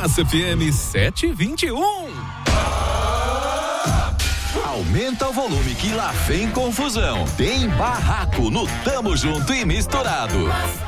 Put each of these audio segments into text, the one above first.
Massa FM 721. Aumenta o volume que lá vem confusão. Tem barraco no Tamo Junto e Misturado.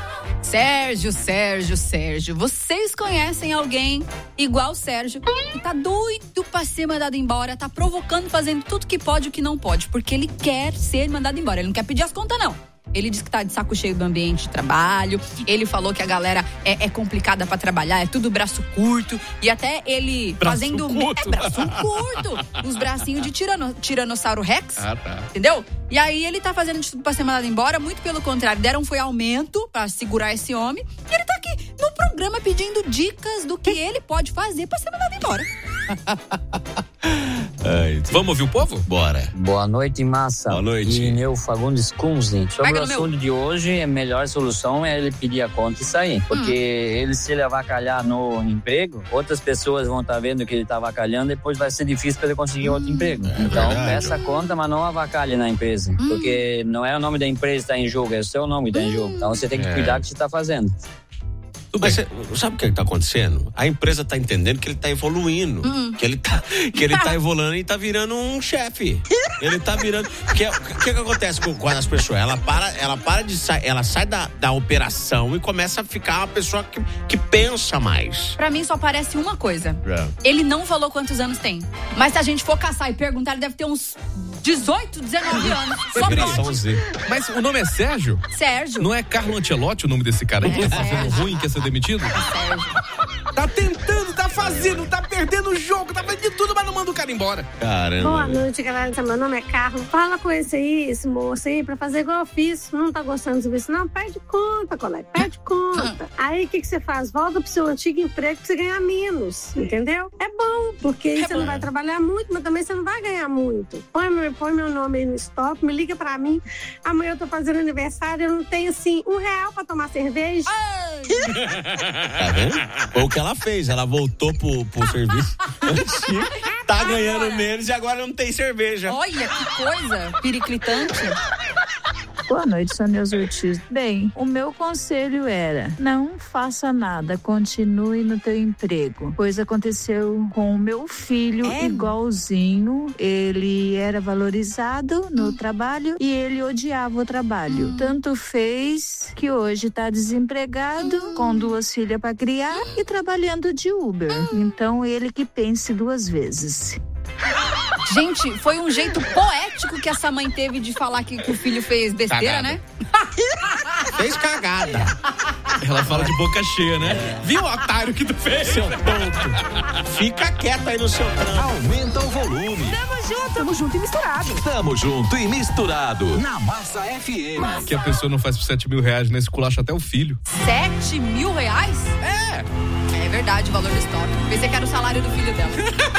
Sérgio, vocês conhecem alguém igual o Sérgio que tá doido pra ser mandado embora, tá provocando, fazendo tudo que pode e o que não pode, porque ele quer ser mandado embora, ele não quer pedir as contas não. Ele disse que tá de saco cheio do ambiente de trabalho. Ele falou que a galera é complicada pra trabalhar, é tudo braço curto. E até ele braço fazendo... curto. braço curto. Os bracinhos de Tiranossauro Rex. Ah, tá. Entendeu? E aí ele tá fazendo de tudo pra ser mandado embora. Muito pelo contrário, foi aumento pra segurar esse homem. E ele tá aqui no programa pedindo dicas do que ele pode fazer pra ser mandado embora. Vamos ouvir o povo? Bora. Boa noite, massa. Boa noite. E meu Fagundes Kunze. Sobre Pega o no meu. assunto de hoje, a melhor solução é ele pedir a conta e sair. Porque se ele avacalhar no emprego, outras pessoas vão estar vendo que ele está avacalhando, depois vai ser difícil para ele conseguir outro emprego. Então, peça a conta, mas não avacalhe na empresa. Porque não é o nome da empresa que está em jogo, é o seu nome que está em jogo. Então, você tem que cuidar do que você está fazendo. Mas sabe o que está acontecendo? A empresa está entendendo que ele está evoluindo. Que ele tá evoluindo e está virando um chefe. Ele está virando... O que acontece com as pessoas? Ela sai da operação e começa a ficar uma pessoa que pensa mais. Pra mim só parece uma coisa. Ele não falou quantos anos tem. Mas se a gente for caçar e perguntar, ele deve ter uns 18, 19 anos. Só pode. Mas o nome é Sérgio? Sérgio. Não é Carlo Ancelotti o nome desse cara aí que tá fazendo ruim, quer ser demitido? Sérgio. Tá tentando, tá fazendo, tá perdendo o jogo, tá fazendo de tudo, mas não manda o cara embora. Caramba. Boa noite, galera. Meu nome é Carlos. Fala com esse moço aí, pra fazer igual eu fiz. Não tá gostando do serviço, não? Perde conta, colega. Perde conta. Aí, o que você faz? Volta pro seu antigo emprego pra você ganhar menos, entendeu? É bom, porque aí você não vai trabalhar muito, mas também você não vai ganhar muito. Põe meu nome aí no stop, me liga pra mim. Amanhã eu tô fazendo aniversário, eu não tenho, assim, R$1 pra tomar cerveja. Tá vendo? Foi o que ela fez. Ela voltou pro serviço antigo, tá ganhando menos e agora não tem cerveja. Olha que coisa periclitante. Boa noite, sou Neuza Ortiz. Bem, o meu conselho era: não faça nada, continue no teu emprego. Pois aconteceu com o meu filho igualzinho. Ele era valorizado no trabalho e ele odiava o trabalho. Tanto fez que hoje tá desempregado, com 2 filhas para criar e trabalhando de Uber. Então ele que pense 2 vezes. Gente, foi um jeito poético que essa mãe teve de falar que o filho fez besteira, Cagada. né? Fez cagada. Ela fala de boca cheia, né? Viu o otário que tu fez? Seu tonto. Fica quieto aí no seu trampo. Aumenta o volume. Tamo junto e misturado. Tamo junto e misturado. Na Massa FM. Que a pessoa não faz por R$7 mil, né? Esculacha até o filho. R$7 mil? É verdade, o valor do estoque. Pensei que era o salário do filho dela.